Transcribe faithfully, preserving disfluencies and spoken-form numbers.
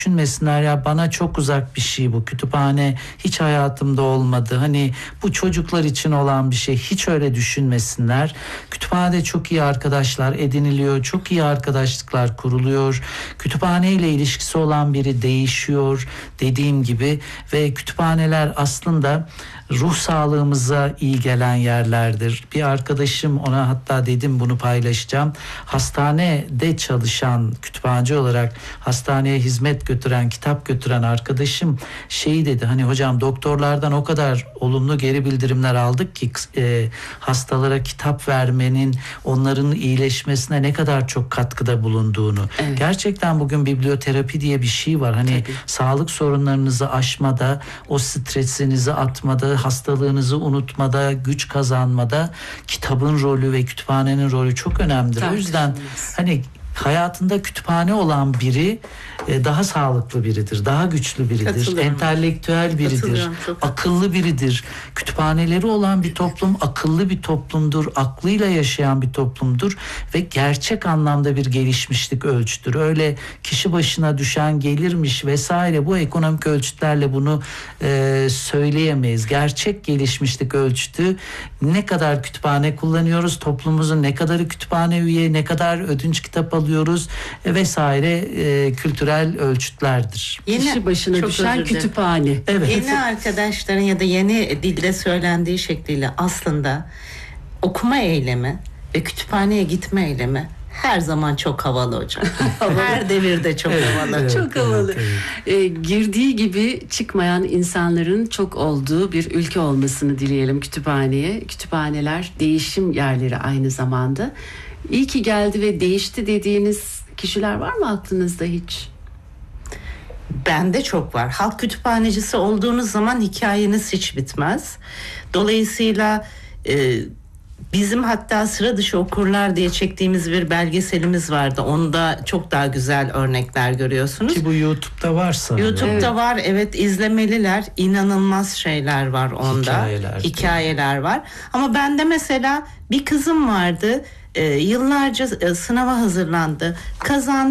düşünmesinler ya, bana çok uzak bir şey bu kütüphane, hiç hayatımda olmadı, hani bu çocuklar için olan bir şey, hiç öyle düşünmesinler. Kütüphanede çok iyi arkadaşlar ediniliyor, çok iyi arkadaşlıklar kuruluyor, kütüphane ile ilişkisi olan biri değişiyor dediğim gibi ve kütüphaneler aslında ruh sağlığımıza iyi gelen yerlerdir. Bir arkadaşım, ona hatta dedim bunu paylaşacağım, hastanede çalışan, kütüphaneci olarak hastaneye hizmet götüren, kitap götüren arkadaşım şey dedi, hani hocam doktorlardan o kadar olumlu geri bildirimler aldık ki e, hastalara kitap vermenin onların iyileşmesine ne kadar çok katkıda bulunduğunu. Evet. Gerçekten bugün biblioterapi diye bir şey var. Hani tabii, sağlık sorunlarınızı aşmada, o stresinizi atmada, hastalığınızı unutmada, güç kazanmada kitabın rolü ve kütüphanenin rolü çok önemlidir. O yüzden hani hayatında kütüphane olan biri daha sağlıklı biridir, daha güçlü biridir, entelektüel biridir, akıllı biridir. Kütüphaneleri olan bir toplum akıllı bir toplumdur, aklıyla yaşayan bir toplumdur ve gerçek anlamda bir gelişmişlik ölçütür. Öyle kişi başına düşen gelirmiş vesaire, bu ekonomik ölçütlerle bunu e, söyleyemeyiz. Gerçek gelişmişlik ölçütü ne kadar kütüphane kullanıyoruz, toplumumuzun ne kadarı kütüphane üye, ne kadar ödünç kitap alıyoruz e, vesaire e, kültürel ölçütlerdir. Yeni, kişi başına düşen kütüphane. Evet. Yeni arkadaşların ya da yeni dilde söylendiği şekliyle aslında okuma eylemi ve kütüphaneye gitme eylemi her zaman çok havalı hocam. Her devirde çok evet, havalı. Evet, çok havalı. Evet, evet. Ee, girdiği gibi çıkmayan insanların çok olduğu bir ülke olmasını dileyelim kütüphaneye. Kütüphaneler değişim yerleri aynı zamanda. İyi ki geldi ve değişti dediğiniz kişiler var mı aklınızda hiç? Bende çok var. Halk kütüphanecisi olduğunuz zaman hikayeniz hiç bitmez. Dolayısıyla e, bizim hatta sıra dışı okurlar diye çektiğimiz bir belgeselimiz vardı. Onda çok daha güzel örnekler görüyorsunuz. Ki bu YouTube'da varsa. YouTube'da evet, var. Evet, izlemeliler. İnanılmaz şeyler var onda. Hikayeler. Hikayeler var. Ama bende mesela bir kızım vardı. E, yıllarca e, sınava hazırlandı. Kazandı.